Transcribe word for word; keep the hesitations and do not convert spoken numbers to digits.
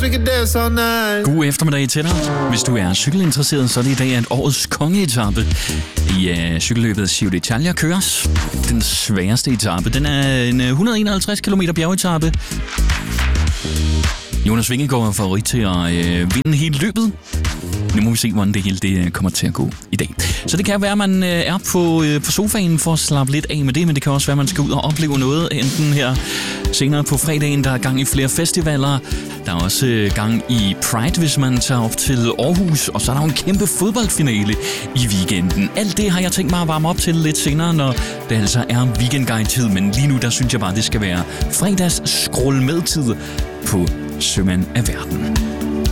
we can dance all night. God eftermiddag til dig. Hvis du er cykelinteresseret, så er det i dag, at årets kongeetappe i uh, cykelløbet Giro d'Italia køres. Den sværeste etape. Den er en et hundrede og enoghalvtreds kilometer bjergetappe. Jonas Vingegaard er favorit til at øh, vinde hele løbet. Nu må vi se, hvordan det hele det kommer til at gå i dag. Så det kan være, at man øh, er på, øh, på sofaen for at slappe lidt af med det, men det kan også være, at man skal ud og opleve noget. Enten her senere på fredagen, der er gang i flere festivaler. Der er også øh, gang i Pride, hvis man tager op til Aarhus. Og så er der jo en kæmpe fodboldfinale i weekenden. Alt det har jeg tænkt mig at varme op til lidt senere, når det altså er weekendguide-tid. Men lige nu, der synes jeg bare, det skal være fredags scroll med tid på Sømand af verden.